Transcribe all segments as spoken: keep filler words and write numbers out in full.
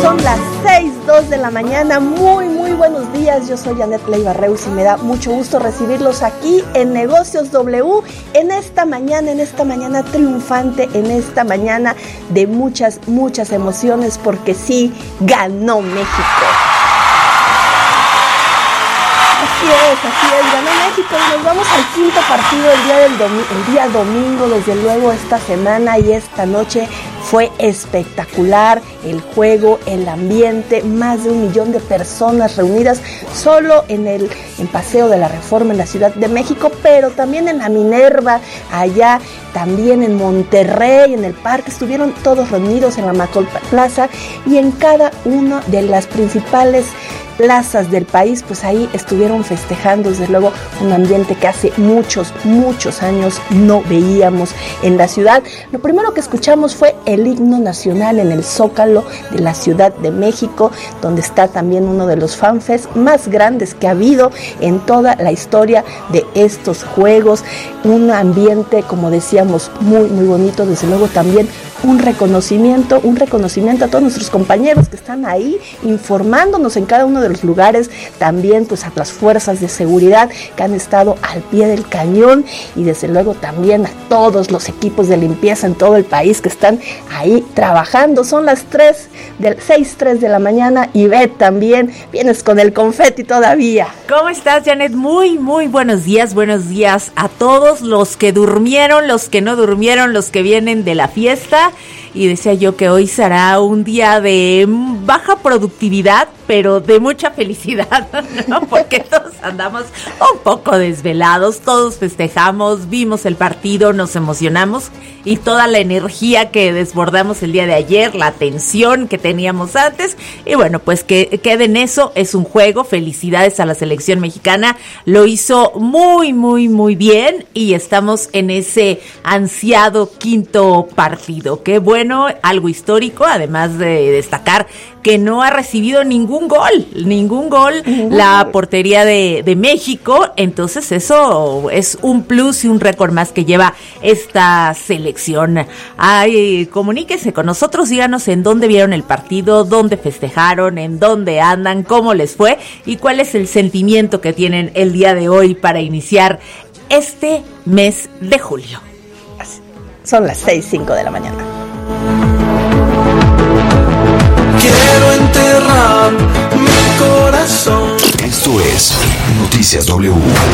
Son las seis dos de la mañana. Muy, muy buenos días. Yo soy Janet Leiva Reus y me da mucho gusto recibirlos aquí en Negocios W en esta mañana, en esta mañana triunfante, en esta mañana de muchas, muchas emociones, porque sí, ganó México. Así es, así es, ganó México y nos vamos al quinto partido el día, del domi- el día domingo, desde luego esta semana y esta noche. Fue espectacular el juego, el ambiente, más de un millón de personas reunidas solo en el en Paseo de la Reforma en la Ciudad de México, pero también en la Minerva, allá también en Monterrey, en el parque, estuvieron todos reunidos en la Macol Plaza y en cada una de las principales plazas del país, pues ahí estuvieron festejando, desde luego, un ambiente que hace muchos, muchos años no veíamos en la ciudad. Lo primero que escuchamos fue el himno nacional en el Zócalo de la Ciudad de México, donde está también uno de los fanfests más grandes que ha habido en toda la historia de estos juegos. Un ambiente, como decíamos, muy, muy bonito, desde luego también un reconocimiento, un reconocimiento a todos nuestros compañeros que están ahí informándonos en cada uno de los lugares, también pues a las fuerzas de seguridad que han estado al pie del cañón y desde luego también a todos los equipos de limpieza en todo el país que están ahí trabajando. Son las tres, del seis, tres de la mañana y Beth también, vienes con el confeti todavía. ¿Cómo estás, Janet? Muy, muy buenos días, buenos días a todos los que durmieron, los que no durmieron, los que vienen de la fiesta. Y decía yo que hoy será un día de baja productividad, pero de mucha felicidad, ¿no? Porque todos andamos un poco desvelados, todos festejamos, vimos el partido, nos emocionamos y toda la energía que desbordamos el día de ayer, la tensión que teníamos antes, y bueno, pues que quede en eso, es un juego. Felicidades a la selección mexicana, lo hizo muy, muy, muy bien y estamos en ese ansiado quinto partido. Qué bueno, algo histórico, además de destacar que no ha recibido ningún gol, ningún gol uh-huh. la portería de, de México, entonces eso es un plus y un récord más que lleva esta selección. Ay, comuníquese con nosotros, díganos en dónde vieron el partido, dónde festejaron, en dónde andan, cómo les fue y cuál es el sentimiento que tienen el día de hoy para iniciar este mes de julio. Son las seis, cinco de la mañana. Quiero enterrar mi corazón. Esto es Noticias W.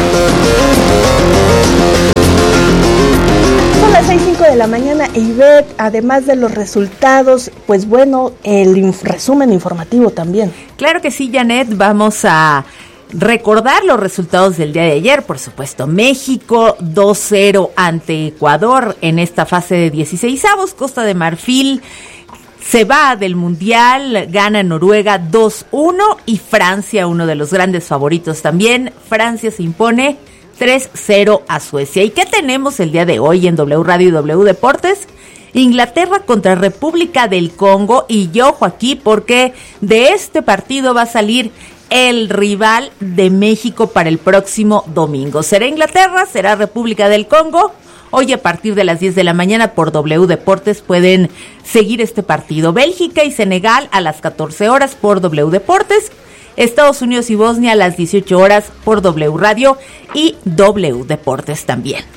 Son las seis, cinco de la mañana y Ivette, además de los resultados, pues bueno, el inf- resumen informativo también. Claro que sí, Janet, vamos a recordar los resultados del día de ayer. Por supuesto, México dos cero ante Ecuador en esta fase de dieciseisavos. Costa de Marfil se va del Mundial, gana Noruega dos uno y Francia, uno de los grandes favoritos también. Francia se impone tres cero a Suecia. ¿Y qué tenemos el día de hoy en W Radio y W Deportes? Inglaterra contra República del Congo, y yo, ojo aquí, porque de este partido va a salir el rival de México para el próximo domingo. ¿Será Inglaterra? ¿Será República del Congo? Hoy a partir de las diez de la mañana por W Deportes pueden seguir este partido. Bélgica y Senegal a las catorce horas por W Deportes. Estados Unidos y Bosnia a las dieciocho horas por W Radio y W Deportes también.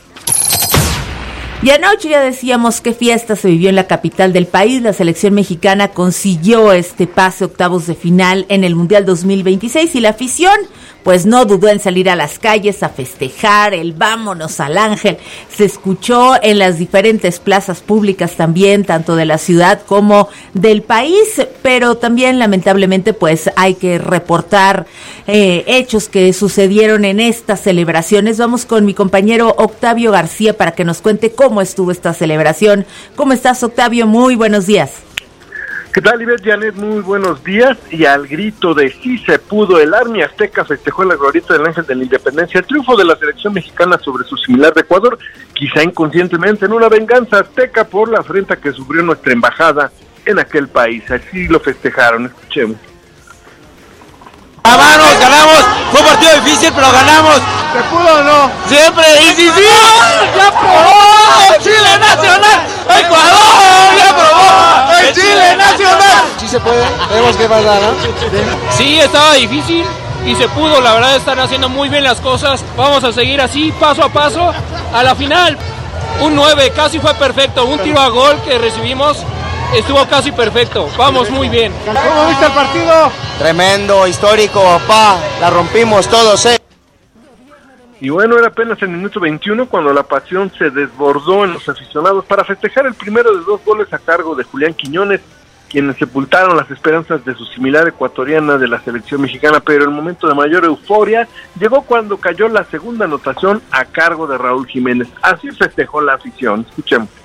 Y anoche ya decíamos qué fiesta se vivió en la capital del país. La selección mexicana consiguió este pase octavos de final en el Mundial dos mil veintiséis y la afición pues no dudó en salir a las calles a festejar. El vámonos al Ángel se escuchó en las diferentes plazas públicas también, tanto de la ciudad como del país, pero también lamentablemente pues hay que reportar eh, hechos que sucedieron en estas celebraciones. Vamos con mi compañero Octavio García para que nos cuente cómo estuvo esta celebración. ¿Cómo estás, Octavio? Muy buenos días. ¿Qué tal, Ivette, Janet? Muy buenos días. Y al grito de sí se pudo, el Army Azteca festejó en la glorieta del Ángel de la Independencia el triunfo de la selección mexicana sobre su similar de Ecuador, quizá inconscientemente en una venganza azteca por la afrenta que sufrió nuestra embajada en aquel país. Así lo festejaron, escuchemos. ¡Ganamos, ganamos! Fue un partido difícil, pero ganamos. ¿Se pudo o no? ¡Siempre! ¡Y sí, sí! ¡Ya probó! ¡Chile Nacional! ¡Ecuador! ¡Ya probó! ¡El Chile nacional! Sí se puede, tenemos que pasar, ¿no? Sí, estaba difícil y se pudo, la verdad están haciendo muy bien las cosas. Vamos a seguir así, paso a paso. A la final, un nueve, casi fue perfecto. Un tiro a gol que recibimos estuvo casi perfecto. Vamos muy bien. ¿Cómo viste el partido? Tremendo, histórico, papá. La rompimos todos, ¿eh? Y bueno, era apenas el minuto veintiuno cuando la pasión se desbordó en los aficionados para festejar el primero de dos goles a cargo de Julián Quiñones, quienes sepultaron las esperanzas de su similar ecuatoriana de la selección mexicana, pero el momento de mayor euforia llegó cuando cayó la segunda anotación a cargo de Raúl Jiménez. Así festejó la afición. Escuchemos.